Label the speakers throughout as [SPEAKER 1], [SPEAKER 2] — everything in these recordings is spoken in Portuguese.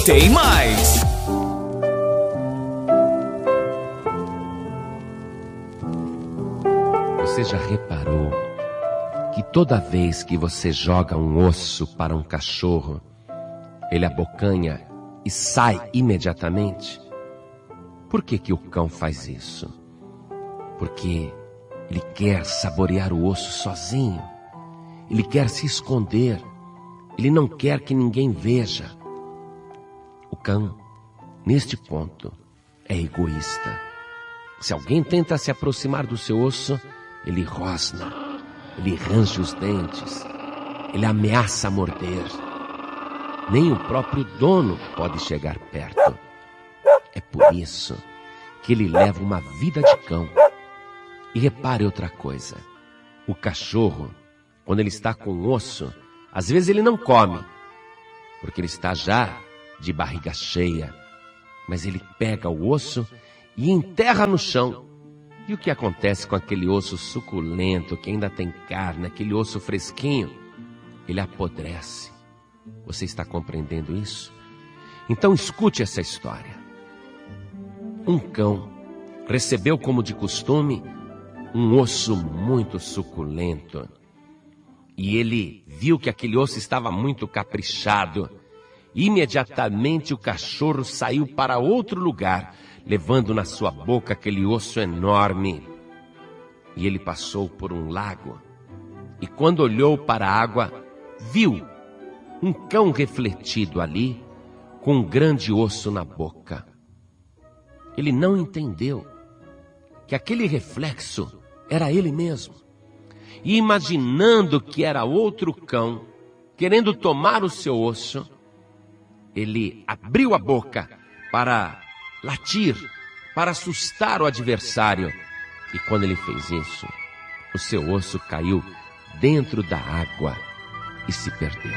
[SPEAKER 1] Tem mais!
[SPEAKER 2] Você já reparou que toda vez que você joga um osso para um cachorro, ele abocanha e sai imediatamente? Por que o cão faz isso? Porque ele quer saborear o osso sozinho. Ele quer se esconder. Ele não quer que ninguém veja. O cão, neste ponto, é egoísta. Se alguém tenta se aproximar do seu osso, ele rosna, ele range os dentes, ele ameaça morder. Nem o próprio dono pode chegar perto. É por isso que ele leva uma vida de cão. E repare outra coisa. O cachorro, quando ele está com osso, às vezes ele não come, porque ele está já de barriga cheia. Mas ele pega o osso e enterra no chão. E o que acontece com aquele osso suculento, que ainda tem carne, aquele osso fresquinho? Ele apodrece. Você está compreendendo isso? Então escute essa história. Um cão recebeu, como de costume, um osso muito suculento. E ele viu que aquele osso estava muito caprichado. Imediatamente o cachorro saiu para outro lugar, levando na sua boca aquele osso enorme. E ele passou por um lago. E quando olhou para a água, viu um cão refletido ali, com um grande osso na boca. Ele não entendeu que aquele reflexo era ele mesmo. E imaginando que era outro cão, querendo tomar o seu osso, ele abriu a boca para latir, para assustar o adversário. E quando ele fez isso, o seu osso caiu dentro da água e se perdeu.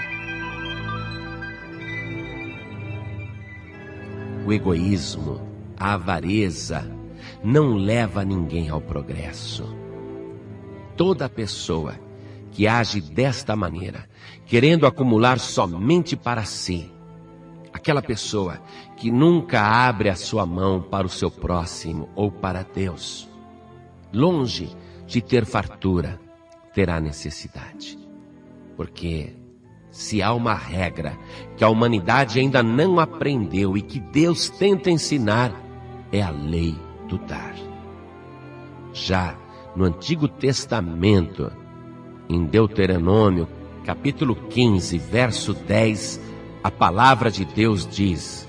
[SPEAKER 2] O egoísmo, a avareza, não leva ninguém ao progresso. Toda pessoa que age desta maneira, querendo acumular somente para si, aquela pessoa que nunca abre a sua mão para o seu próximo ou para Deus, longe de ter fartura, terá necessidade. Porque se há uma regra que a humanidade ainda não aprendeu e que Deus tenta ensinar, é a lei do dar. Já no Antigo Testamento, em Deuteronômio, capítulo 15, verso 10, a palavra de Deus diz: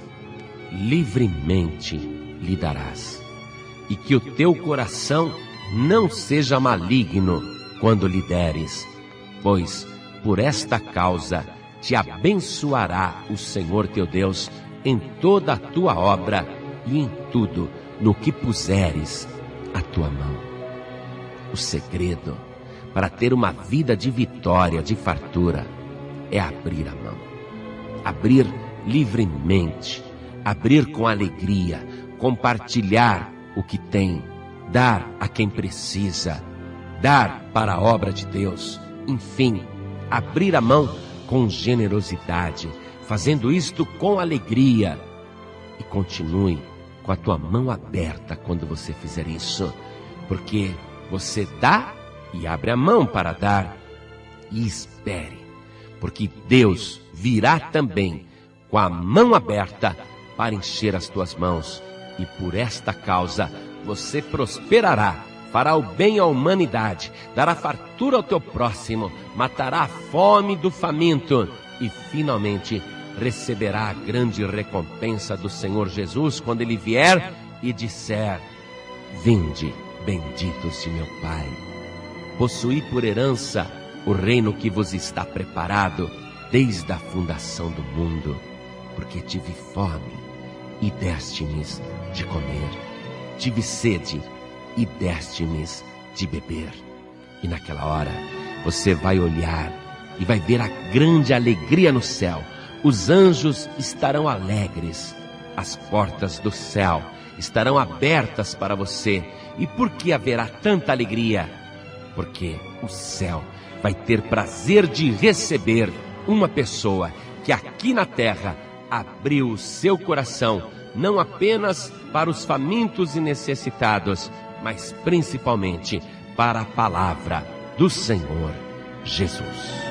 [SPEAKER 2] livremente lhe darás, e que o teu coração não seja maligno quando lhe deres, pois por esta causa te abençoará o Senhor teu Deus em toda a tua obra e em tudo no que puseres a tua mão. O segredo para ter uma vida de vitória, de fartura, é abrir a mão. Abrir livremente, abrir com alegria, compartilhar o que tem, dar a quem precisa, dar para a obra de Deus. Enfim, abrir a mão com generosidade, fazendo isto com alegria. E continue com a tua mão aberta quando você fizer isso, porque você dá e abre a mão para dar. E espere, porque Deus virá também com a mão aberta para encher as tuas mãos. E por esta causa você prosperará, fará o bem à humanidade, dará fartura ao teu próximo, matará a fome do faminto e finalmente receberá a grande recompensa do Senhor Jesus quando Ele vier e disser: vinde, benditos de meu Pai, possuí por herança o reino que vos está preparado desde a fundação do mundo, porque tive fome e deste-me de comer, tive sede e deste-me de beber. E naquela hora você vai olhar e vai ver a grande alegria no céu. Os anjos estarão alegres, as portas do céu estarão abertas para você. E por que haverá tanta alegria? Porque o céu vai ter prazer de receber uma pessoa que aqui na terra abriu o seu coração, não apenas para os famintos e necessitados, mas principalmente para a palavra do Senhor Jesus.